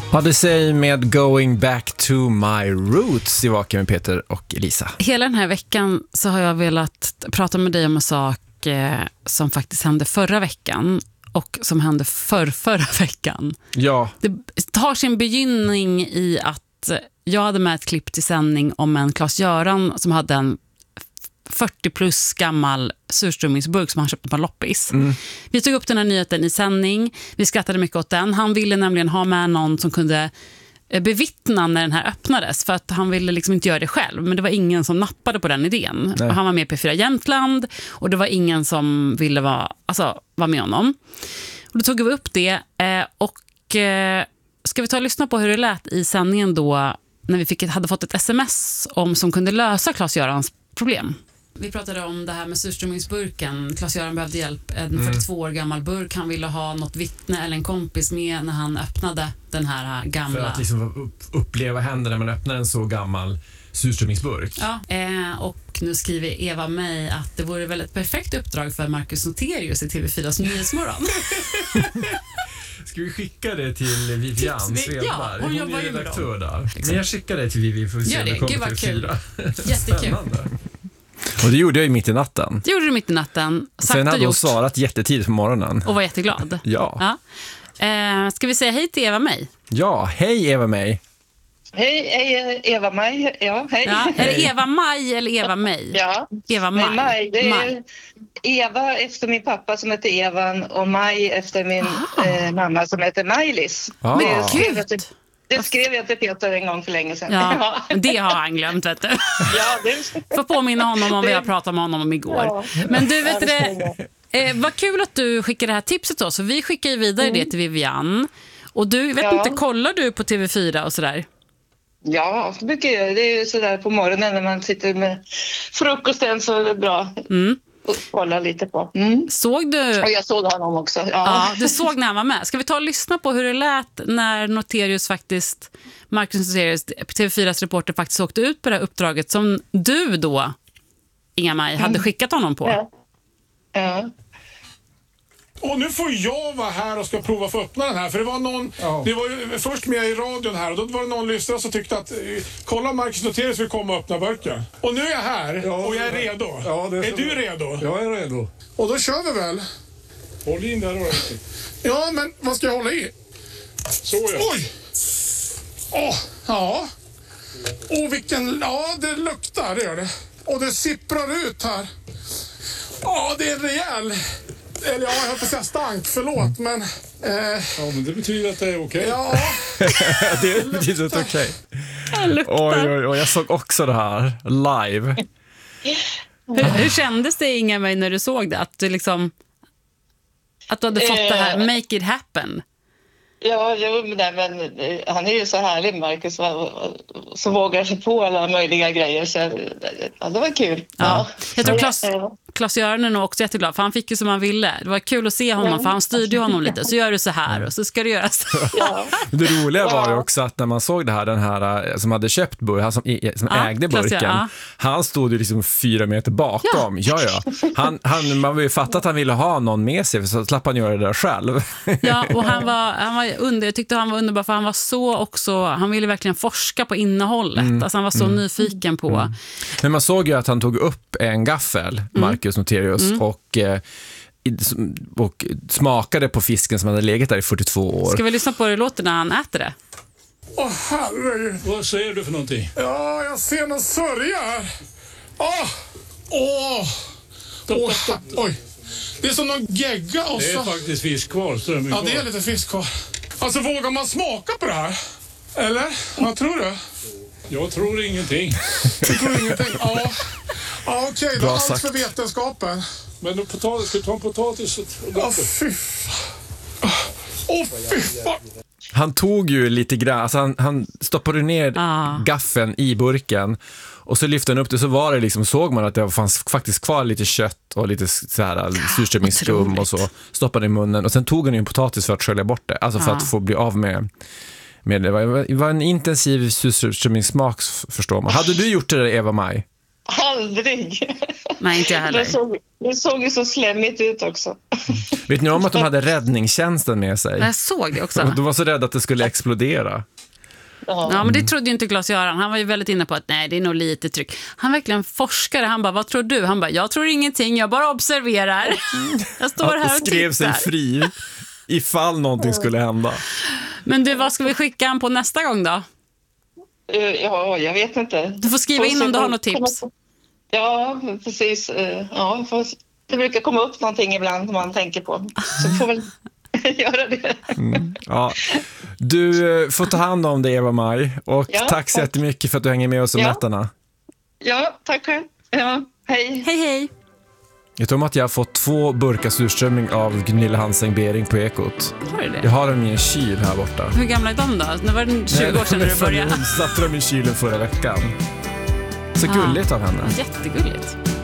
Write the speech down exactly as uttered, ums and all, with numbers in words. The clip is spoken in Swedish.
Odyssey med Going Back to My Roots i Vaken med Peter och Elisa. Hela den här veckan så har jag velat prata med dig om en sak eh, som faktiskt hände förra veckan och som hände för förra veckan. Ja. Det tar sin begynnning i att jag hade med ett klipp till sändning om en Claes-Göran som hade en fyrtio plus gammal surströmmingsburk som han köpte på loppis. Mm. Vi tog upp den här nyheten i sändning. Vi skrattade mycket åt den. Han ville nämligen ha med någon som kunde bevittna när den här öppnades, för att han ville liksom inte göra det själv, men det var ingen som nappade på den idén. Nej. Han var med i P fyra Jämtland och det var ingen som ville vara, alltså, vara med honom. Och då tog vi upp det och ska vi ta och lyssna på hur det lät i sändningen då när vi fick, hade fått ett sms om som kunde lösa Claes-Görans problem. Vi pratade om det här med surströmmingsburken. Claes-Göran behövde hjälp. En mm. fyrtiotvå år gammal burk. Han ville ha något vittne eller en kompis med när han öppnade den här gamla. För att liksom uppleva händerna när man öppnar en så gammal surströmmingsburk. Ja, eh, och nu skriver Eva mig att det vore väl ett perfekt uppdrag för Marcus Noterius i T V fyras Nyhetsmorgon. Ska vi skicka det till Vivian Svedberg? Ja, hon, hon jobbar ju med redaktör där. Men jag skickar det till Vivi för att se om det kommer till fyra. Jättekul. Och det gjorde jag ju mitt i natten. Det gjorde du mitt i natten. Sagt Sen hade hon svarat jättetidigt på morgonen. Och var jätteglad. Ja. ja. Eh, ska vi säga hej till Eva May? Ja, hej Eva May. Hej, hej Eva May. Ja, hej. Ja, är det Eva May eller Eva May? Ja, Eva May. May. Det är May. Eva efter min pappa som heter Evan och Maj efter min eh, mamma som heter Maj-Lis. Ah. Det skrev jag till, det skrev jag till Peter en gång för länge sedan. Ja, det har han glömt, vet du. Ja, det... Får påminna honom om vad jag pratade med honom om igår. Ja. Men du, vet det, eh, vad kul att du skickar det här tipset då. Så vi skickar ju vidare mm. det till Vivian. Och du, vet ja. inte, kollar du på T V fyra och sådär? Ja, mycket. Det är ju sådär på morgonen när man sitter med frukosten så är det bra. Mm. Och kolla lite på. Mm. Såg du? Och jag såg honom också. Ja. ja, du såg när han var med. Ska vi ta och lyssna på hur det lät när Noterius faktiskt, Marcus Noterius, T V fyras reporter, faktiskt åkte ut på det här uppdraget som du då, Inga-Maj, hade mm. skickat honom på? Ja. Ja. Och nu får jag vara här och ska prova för att öppna den här. För det var någon, ja. det var ju först med i radion här och då var det någon lyssnare som tyckte att kolla Marcus Noterius vill komma och öppna burken. Och nu är jag här ja, och jag är redo. Ja, det är är du redo? Jag är redo. Och då kör vi väl. Håll in där då. Ja, men vad ska jag hålla i? Så ja. Oj! Åh, ja. Och vilken, ja det luktar, det gör det. Och det sipprar ut här. Ja, det är rejäl. Eller ja, jag höll på att säga stank, förlåt, men... Eh, ja, men det betyder att det är okej. Okay. Ja. det betyder att det är okej. Okay. Oj, oj, oj, jag såg också det här live. hur, hur kändes det, Inga-Maj, när du såg det? Att du liksom... Att du hade fått eh, det här, make it happen. Ja, jo, men, men han är ju så härlig, Marcus, så vågar sig på alla möjliga grejer. Så, ja, det var kul. Ja. Ja. Jag tror Claes, Claes-Göran är nog också jätteglad, för han fick ju som han ville. Det var kul att se honom, ja. för han styrde honom lite. Så gör du så här och så ska du göra så. Ja. Det roliga var ju också att när man såg det här, den här som hade köpt burken, han som, som ja, ägde burken, ja. han stod ju liksom fyra meter bakom. Ja, ja. ja. Han, han, man vill ju fatta att han ville ha någon med sig, så slapp han göra det där själv. Ja, och han var, han var under, jag tyckte han var underbar, för han var så också, han ville verkligen forska på innehållet. Mm. Alltså han var så mm. nyfiken på. Mm. Men man såg ju att han tog upp en gaffel, Marcus Noterius, mm. och, och smakade på fisken som hade legat där i fyrtiotvå år. Ska vi lyssna på hur det låter när han äter det? Åh, herregud. Vad ser du för någonting? Ja, jag ser någon sörja här. Åh! Åh! Åh, oj. Det är som någon gegga och så... Det är faktiskt fisk kvar, strömming kvar. Ja, det är lite fisk kvar. Alltså, vågar man smaka på det här? Eller? Vad tror du? Jag tror ingenting. Du tror ingenting? Ja. Ja, okej. Okay, då allt sagt. För vetenskapen. Men potatis, ska du ta en potatis? Åh, fy fan. Åh, fy fan. Han tog ju lite grann, alltså han, han stoppade ner ah. gaffeln i burken och så lyfte han upp det, så var det liksom, såg man att det fanns faktiskt kvar lite kött och lite så här surströmmingsskum och så stoppade i munnen, och sen tog han ju en potatis för att skölja bort det, alltså för ah. att få bli av med, med det. Var, det var en intensiv surströmmingssmak, förstår man. Hade du gjort det där, Eva Maj? Aldrig. Nej, inte jag heller. Det såg, det såg ju så slemmigt ut också. Vet ni om att de hade räddningstjänsten med sig? Jag såg det också. De var så rädda att det skulle explodera. Ja. Ja, men det trodde ju inte Claes-Göran. Han var ju väldigt inne på att nej, det är nog lite tryck. Han verkligen forskare. Han bara, vad tror du? Han bara, jag tror ingenting, jag bara observerar. Jag står Han här och skrev sig tittar. fri ifall någonting skulle hända. Men du, vad ska vi skicka han på nästa gång då? Eh, Ja, jag vet inte. Du får skriva in om du har något tips. Ja, precis. Eh, Ja, för det brukar komma upp någonting ibland som man tänker på. Så får väl göra det. Ja. Du eh, får ta hand om det, Eva-Maj. Och Ja, tack så tack. jättemycket för att du hänger med oss om Ja. nätterna. Ja, tack själv. Ja, hej. Hej, hej. Jag tror att jag har fått två burkar surströmming av Gunilla Hanseng Bering på Ekot. Har du det? Jag har dem i en kyl här borta. Hur gamla är de då? Nu var det tjugo år sedan när du började. Hon satte dem i kylen förra veckan. Så gulligt av henne. Jättegulligt.